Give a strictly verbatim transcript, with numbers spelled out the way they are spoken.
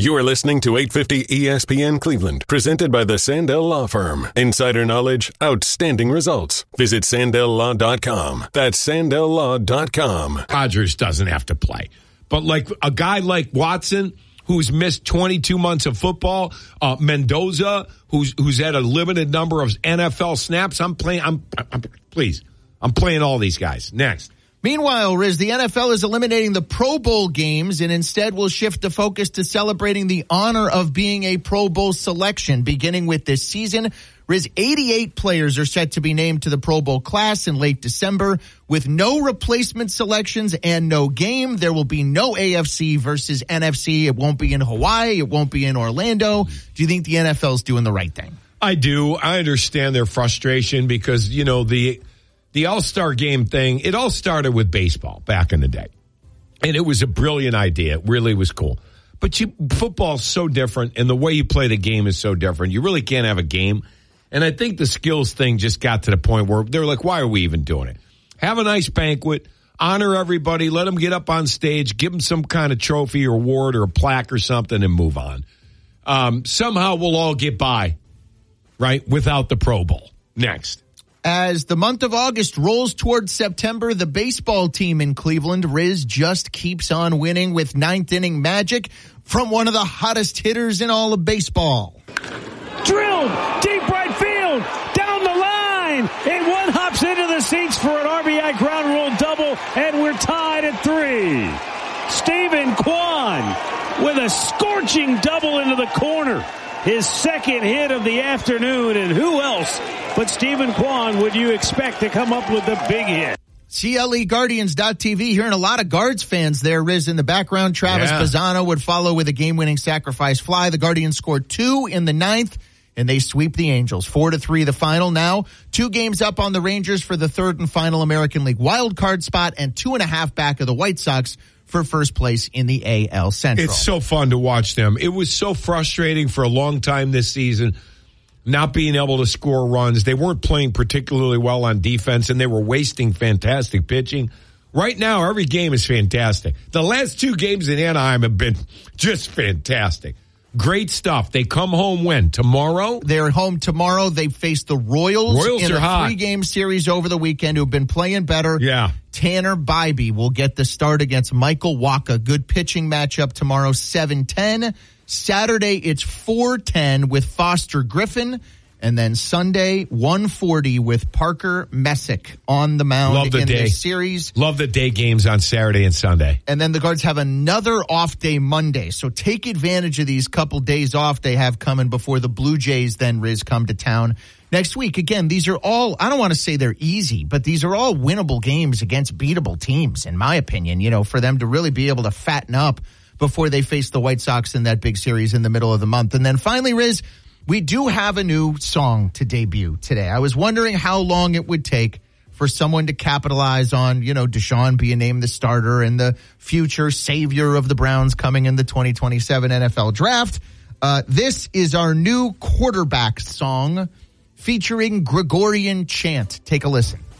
You are listening to eight fifty E S P N Cleveland, presented by the Sandell Law Firm. Insider knowledge, outstanding results. Visit Sandell Law dot com. That's Sandell Law dot com. Rodgers doesn't have to play. But like a guy like Watson, who's missed twenty-two months of football, uh, Mendoza, who's who's had a limited number of N F L snaps, I'm playing, I'm, I'm please, I'm playing all these guys. Next. Meanwhile, Riz, the N F L is eliminating the Pro Bowl games and instead will shift the focus to celebrating the honor of being a Pro Bowl selection. Beginning with this season, Riz, eighty-eight players are set to be named to the Pro Bowl class in late December with no replacement selections and no game. There will be no A F C versus N F C. It won't be in Hawaii. It won't be in Orlando. Do you think the N F L is doing the right thing? I do. I understand their frustration because, you know, the the All-Star game thing, it all started with baseball back in the day. And it was a brilliant idea. It really was cool. But you, football's so different, and the way you play the game is so different. You really can't have a game. And I think the skills thing just got to the point where they're like, why are we even doing it? Have a nice banquet, honor everybody, let them get up on stage, give them some kind of trophy or award or a plaque or something, and move on. Um, somehow we'll all get by, right, without the Pro Bowl. Next. As the month of August rolls towards September, the baseball team in Cleveland, Riz, just keeps on winning with ninth inning magic from one of the hottest hitters in all of baseball. Drilled, deep right field, down the line, and one hops into the seats for an R B I ground rule double, and we're tied at three. Stephen Kwan with a scorching double into the corner. His second hit of the afternoon, and who else but Stephen Kwan would you expect to come up with the big hit? C L E Guardians dot T V, hearing a lot of Guards fans there, Riz, in the background. Travis yeah. Bazzano would follow with a game-winning sacrifice fly. The Guardians scored two in the ninth, and they sweep the Angels. Four to three the final now. Two games up on the Rangers for the third and final American League wild card spot, and two and a half back of the White Sox for first place in the A L Central. It's so fun to watch them. It was so frustrating for a long time this season, not being able to score runs. They weren't playing particularly well on defense, and they were wasting fantastic pitching. Right now, every game is fantastic. The last two games in Anaheim have been just fantastic. Great stuff. They come home when? Tomorrow? They're home tomorrow. They face the Royals, Royals in are a hot. three-game series over the weekend who have been playing better. Yeah. Tanner Bybee will get the start against Michael Wacha. Good pitching matchup tomorrow, seven ten. Saturday, it's four ten with Foster Griffin. And then Sunday, one forty with Parker Messick on the mound Love the in day. this series. Love the day games on Saturday and Sunday. And then the Guards have another off day Monday. So take advantage of these couple days off they have coming before the Blue Jays then, Riz, come to town next week. Again, these are all, I don't want to say they're easy, but these are all winnable games against beatable teams, in my opinion, you know, for them to really be able to fatten up before they face the White Sox in that big series in the middle of the month. And then finally, Riz, we do have a new song to debut today. I was wondering how long it would take for someone to capitalize on, you know, Deshaun being named the starter and the future savior of the Browns coming in the twenty twenty-seven N F L draft. Uh, this is our new quarterback song featuring Gregorian chant. Take a listen.